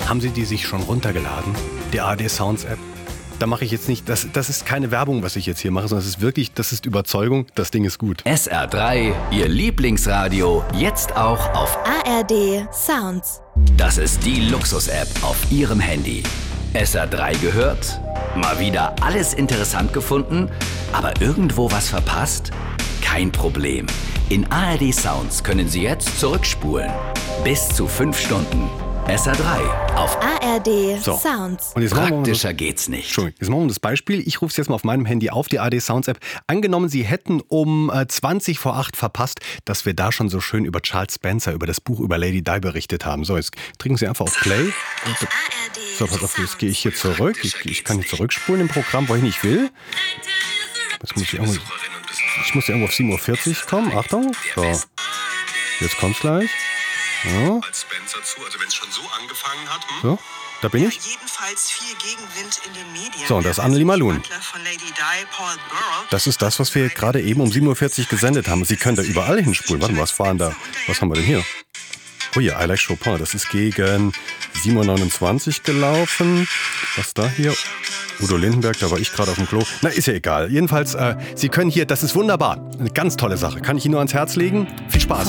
Haben Sie die sich schon runtergeladen? Die ARD Sounds App? Da mache ich jetzt nicht, das ist keine Werbung, was ich jetzt hier mache, sondern es ist wirklich, das ist Überzeugung, das Ding ist gut. SR3, Ihr Lieblingsradio, jetzt auch auf ARD Sounds. Das ist die Luxus-App auf Ihrem Handy. SR3 gehört? Mal wieder alles interessant gefunden, aber irgendwo was verpasst? Kein Problem. In ARD Sounds können Sie jetzt zurückspulen. Bis zu 5 Stunden. SR3 auf ARD So. Sounds. Und jetzt machen wir mal Praktischer geht's nicht. Entschuldigung, jetzt machen wir das Beispiel. Ich rufe es jetzt mal auf meinem Handy auf, die ARD Sounds App. Angenommen, Sie hätten um 20 vor 8 verpasst, dass wir da schon so schön über Charles Spencer, über das Buch über Lady Di berichtet haben. So, jetzt drücken Sie einfach auf Play. So, pass auf, jetzt gehe ich hier zurück. Ich kann hier zurückspulen im Programm, wo ich nicht will. Jetzt muss ich muss irgendwo auf 7.40 Uhr kommen. Achtung. So, jetzt kommt's gleich. Ja. Als Spencer zu, also wenn es schon so angefangen hat. So, da bin ich. Jedenfalls viel Gegenwind in den Medien. So, und das ist Annelie Malun. Von Lady Di, Paul Burrell. Das ist das, was wir gerade eben um 7.40 Uhr gesendet haben. Sie können da überall hinspulen. Warte mal, was fahren da? Was haben wir denn hier? Oh ja, I Like Chopin. Das ist gegen 7.29 Uhr gelaufen. Was da hier? Udo Lindenberg, da war ich gerade auf dem Klo. Na, ist ja egal. Jedenfalls, Sie können hier, das ist wunderbar. Eine ganz tolle Sache. Kann ich Ihnen nur ans Herz legen. Viel Spaß.